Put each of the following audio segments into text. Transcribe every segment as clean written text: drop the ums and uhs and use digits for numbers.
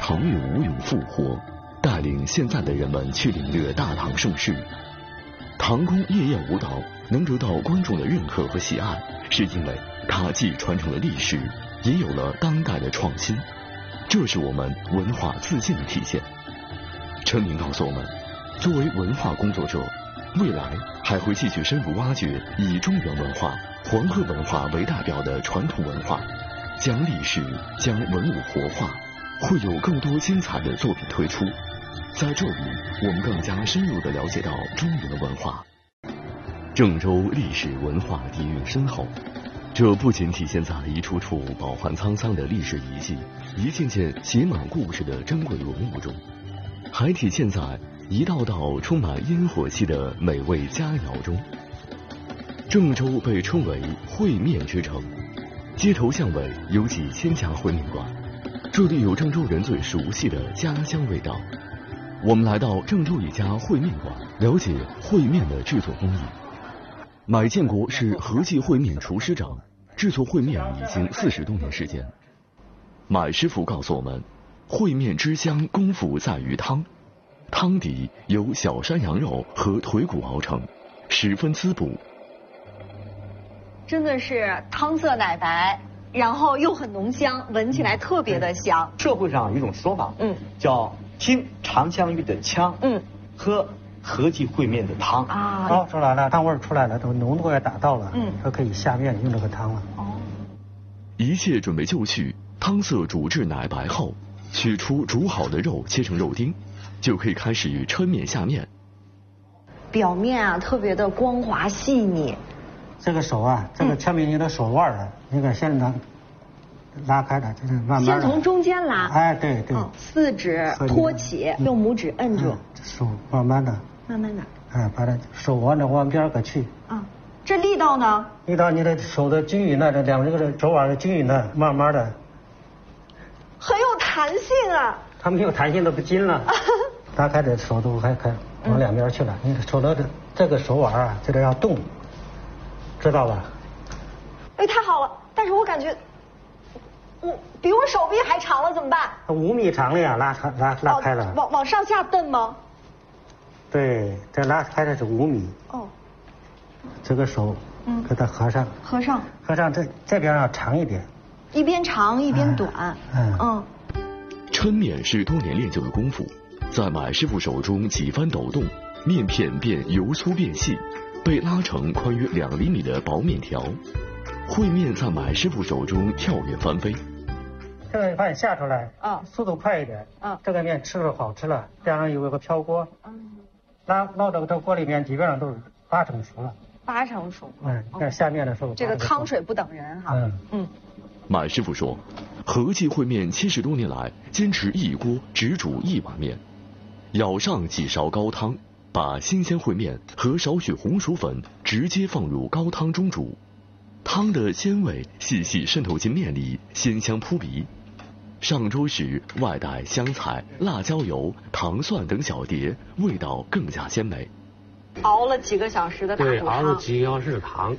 唐韵武勇复活，带领现在的人们去领略大唐盛世。唐宫夜宴舞蹈能得到观众的认可和喜爱，是因为它既传承了历史，也有了当代的创新，这是我们文化自信的体现。陈明告诉我们，作为文化工作者，未来还会继续深入挖掘以中原文化、黄河文化为代表的传统文化，将历史、将文物活化，会有更多精彩的作品推出。在这里，我们更加深入地了解到中原文化。郑州历史文化底蕴深厚，这不仅体现在一处处饱含沧桑的历史遗迹、一件件写满故事的珍贵文物中，还体现在一道道充满烟火气的美味佳肴中。郑州被称为烩面之城，街头巷尾有几千家烩面馆，这里有郑州人最熟悉的家乡味道。我们来到郑州一家烩面馆，了解烩面的制作工艺。买建国是和记烩面厨师长，制作烩面已经40多年时间。买师傅告诉我们，烩面之香功夫在于汤，汤底由小山羊肉和腿骨熬成，十分滋补。 真的是汤色奶白，然后又很浓香，闻起来特别的香。 社会上有一种说法，叫听长香玉的腔，喝和记烩面的汤啊。哦，出来了，汤味出来了，都浓度也达到了，就可以下面用这个汤了。哦， 一切准备就绪，汤色煮至奶白后，取出煮好的肉切成肉丁，就可以开始抻面下面。 表面啊特别的光滑细腻。 这个手啊，这个前面你的手腕啊，那个先拉开的，就是慢慢先从中间拉。 哎，对对。 四指托起，用拇指摁住。 手慢慢的。 慢慢的。 哎，把它手往边儿去。 啊，这力道呢？ 力道你的手的均匀的，这两个手腕的均匀的，慢慢的。 很有弹性啊。 它没有弹性都不筋了。拉开的手都还往两边去了，你手的这个手腕啊，这个要动。知道吧？ 哎，太好了！但是我感觉，比我手臂还长了，怎么办 ？5米长了呀，拉开了。 往上下蹬吗？ 对，这拉开的是5米。哦。这个手，给它合上。 合上。 这边要长一点。 一边长一边短。 抻面是多年练就的功夫，在买师傅手中几番抖动，面片便由粗变细。被拉成宽约2厘米的薄面条，烩面在买师傅手中跳跃翻飞。 这个把你下出来，速度快一点，这个面吃了好吃了。边上有一个飘锅，捞到这锅里面基本上都是8成熟了。 8成熟。 在下面的时候， 这个汤水不等人哈。 买师傅说，和记烩面70多年来坚持一锅只煮1碗面，舀上几勺高汤。把新鲜烩面和少许红薯粉直接放入高汤中煮，汤的鲜味细细渗透进面里，鲜香扑鼻。上桌时外带香菜、辣椒油、糖蒜等小碟，味道更加鲜美。 熬了几个小时的大骨汤。 对，熬了几个小时的汤。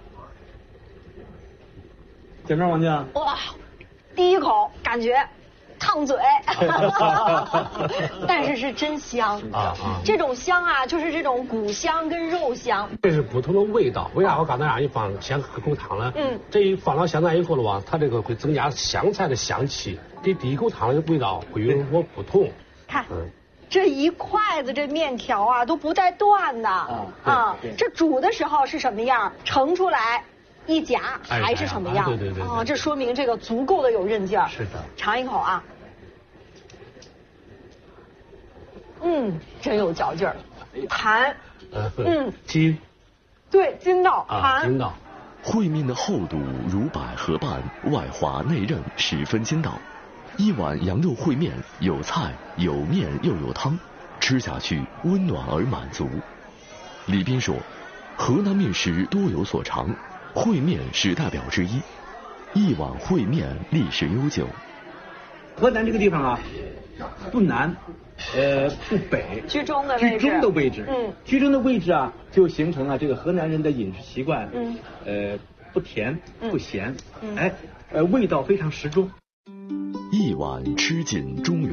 见面王家。 哇，第一口感觉。烫嘴，但是真香啊！这种香啊，就是这种骨香跟肉香， 这是不同的味道。为啥我刚才让你放先喝口汤呢？这一放到香菜以后的话，它这个会增加香菜的香气，给第一口汤的味道会有所不同。 看，这一筷子这面条啊都不带断的啊！这煮的时候是什么样，盛出来。一夹还是什么样？ 对。 这说明这个足够的有韧劲儿。 是的， 尝一口啊。真有嚼劲儿，弹。 筋。 对，筋道，弹。 筋道。 烩面的厚度如百合瓣，外滑内韧，十分筋道。一碗羊肉烩面，有菜有面又有汤，吃下去温暖而满足。李斌说，河南面食多有所长。烩面是代表之一，一碗烩面历史悠久。 河南这个地方啊，不南，不北， 居中的位置，居中的位置啊，就形成了这个河南人的饮食习惯，不甜不咸，味道非常适中。 一碗吃尽中原。